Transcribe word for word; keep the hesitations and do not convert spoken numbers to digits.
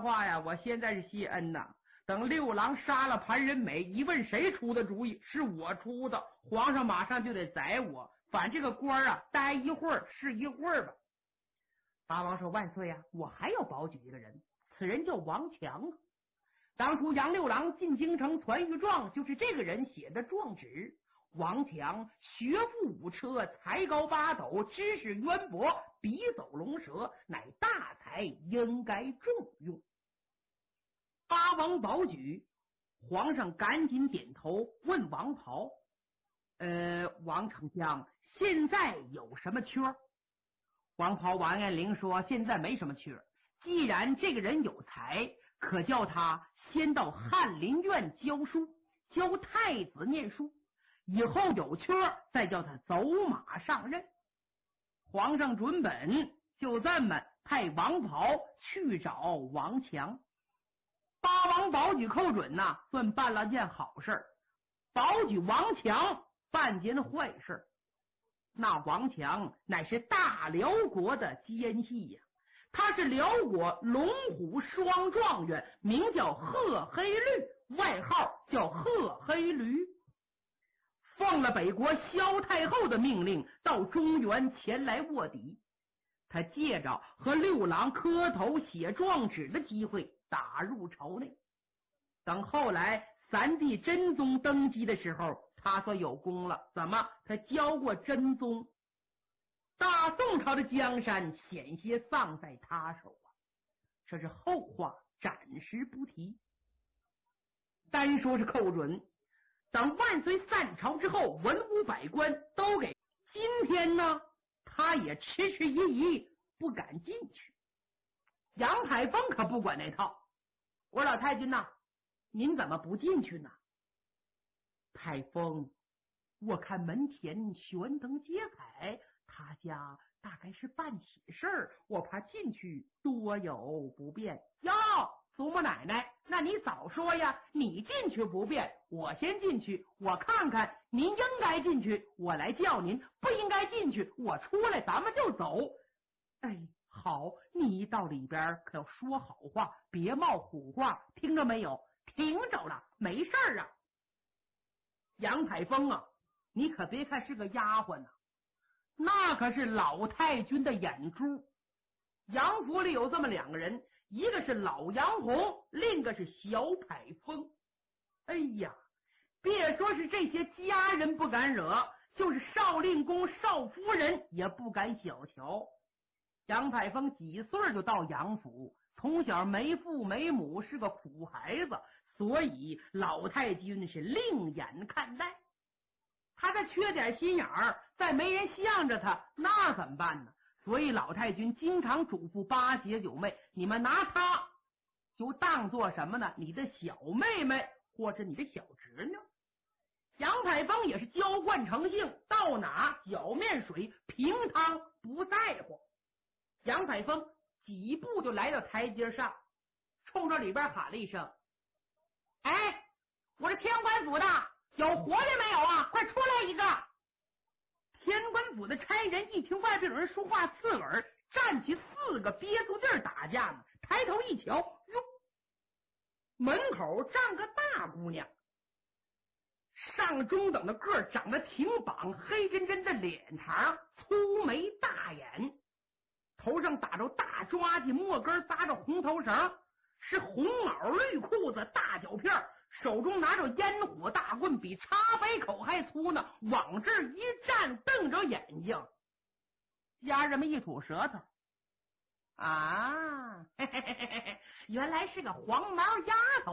话呀，我现在是谢恩呐。等六郎杀了潘仁美，一问谁出的主意，是我出的，皇上马上就得宰我。反正这个官啊，待一会儿是一会儿吧。八王说：万岁啊，我还要保举一个人，此人叫王强。当初杨六郎进京城传谕状，就是这个人写的状纸。王强学富五车，才高八斗，知识渊博，笔走龙蛇，乃大才，应该重用。八王保举，皇上赶紧点头，问王袍：呃，王丞相，现在有什么缺？王袍王彦龄说：现在没什么缺，既然这个人有才，可叫他先到翰林院教书，教太子念书，以后有缺再叫他走马上任。皇上准本，就这么派王袍去找王强。八王保举寇准呐，算办了件好事；保举王强办件坏事。那王强乃是大辽国的奸细呀、啊，他是辽国龙虎双状元，名叫贺黑绿，外号叫贺黑驴。奉了北国萧太后的命令，到中原前来卧底。他借着和六郎磕头写状纸的机会打入朝内。等后来三弟真宗登基的时候，他算有功了。怎么？他教过真宗。大宋朝的江山险些丧在他手啊！这是后话，暂时不提。单说是寇准，等万岁散朝之后，文武百官都给。今天呢，他也迟迟疑疑，不敢进去。杨海峰可不管那套。我说老太君呐，您怎么不进去呢？太峰，我看门前悬灯结彩，他家大概是办喜事儿，我怕进去多有不便。哟，祖母奶奶，那你早说呀！你进去不便，我先进去，我看看您应该进去，我来叫您；不应该进去，我出来，咱们就走。哎，好，你到里边可要说好话，别冒虎话，听着没有？听着了，没事儿啊。杨海峰啊，你可别看是个丫鬟呢、啊，那可是老太君的眼珠。杨府里有这么两个人，一个是老杨红，另一个是小海峰。哎呀，别说是这些家人不敢惹，就是少令公少夫人也不敢小瞧。杨海峰几岁就到杨府，从小没父没母，是个苦孩子，所以老太君是另眼看待。他这缺点心眼儿，再没人向着他，那怎么办呢？所以老太君经常嘱咐八姐九妹，你们拿他就当做什么呢？你的小妹妹或者你的小侄女。杨海峰也是娇惯成性，到哪搅面水平汤不在乎。杨海峰几步就来到台阶上，冲着里边喊了一声：哎，我是天官府的，有活的没有啊？快出来一个！天官府的差人一听外边有人说话刺耳，站起四个憋足劲儿打架呢。抬头一瞧，哟，门口站个大姑娘，上中等的个儿，长得挺膀，黑真真的脸庞，粗眉大眼，头上打着大抓髻，末根扎着红头绳，是红袄绿裤子，大脚片，手中拿着烟火大棍，比茶杯口还粗呢，往这一站，瞪着眼睛。家人们一吐舌头，啊，嘿嘿嘿嘿，原来是个黄毛丫头。